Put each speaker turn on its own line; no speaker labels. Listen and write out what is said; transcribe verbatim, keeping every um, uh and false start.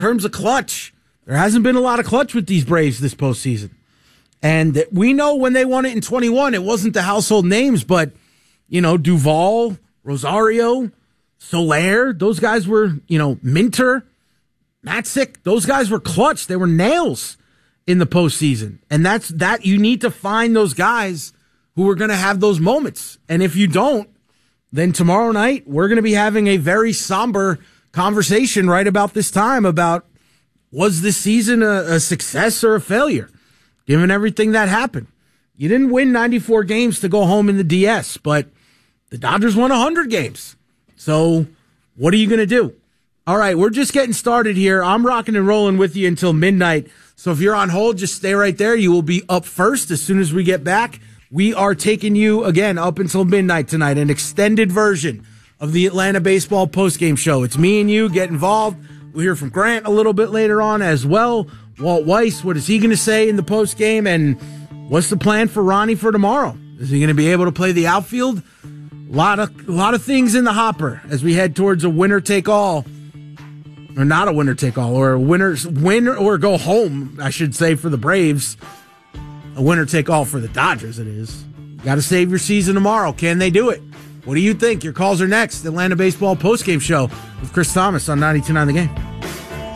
terms of clutch, there hasn't been a lot of clutch with these Braves this postseason. And we know when they won it in twenty-one, it wasn't the household names, but, you know, Duvall, Rosario, Soler, those guys were, you know, Minter, Matzik, those guys were clutch. They were nails in the postseason. And that's that. You need to find those guys who are going to have those moments. And if you don't, then tomorrow night, we're going to be having a very somber conversation right about this time about, was this season a, a success or a failure, given everything that happened? You didn't win ninety-four games to go home in the D S, but the Dodgers won one hundred games. So what are you going to do? All right, we're just getting started here. I'm rocking and rolling with you until midnight. So if you're on hold, just stay right there. You will be up first as soon as we get back. We are taking you, again, up until midnight tonight, an extended version of the Atlanta Baseball postgame show. It's me and you. Get involved. We'll hear from Grant a little bit later on as well. Walt Weiss, what is he going to say in the postgame? And what's the plan for Ronnie for tomorrow? Is he going to be able to play the outfield? A lot of, a lot of things in the hopper as we head towards a winner-take-all. Or not a winner-take-all, or a winner, win or go home, I should say, for the Braves. A winner-take-all for the Dodgers, it is. Got to save your season tomorrow. Can they do it? What do you think? Your calls are next. The Atlanta Baseball postgame show with Chris Thomas on ninety-two point nine The Game.